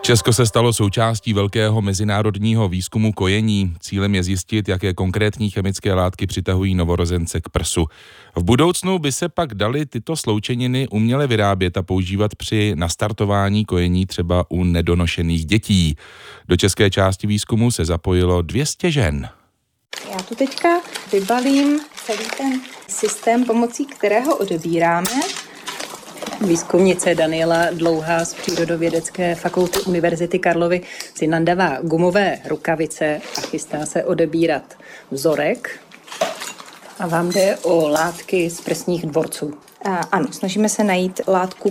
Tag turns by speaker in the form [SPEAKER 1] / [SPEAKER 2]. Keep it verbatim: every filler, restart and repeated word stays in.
[SPEAKER 1] Česko se stalo součástí velkého mezinárodního výzkumu kojení. Cílem je zjistit, jaké konkrétní chemické látky přitahují novorozence k prsu. V budoucnu by se pak daly tyto sloučeniny uměle vyrábět a používat při nastartování kojení třeba u nedonošených dětí. Do české části výzkumu se zapojilo dvě stě žen.
[SPEAKER 2] Já tu teďka vybalím celý ten systém, pomocí kterého odebíráme.
[SPEAKER 3] Výzkumnice Daniela Dlouhá z Přírodovědecké fakulty Univerzity Karlovy si nandává gumové rukavice a chystá se odebírat vzorek. A vám jde o látky z prsních dvorců.
[SPEAKER 2] A ano, snažíme se najít látku,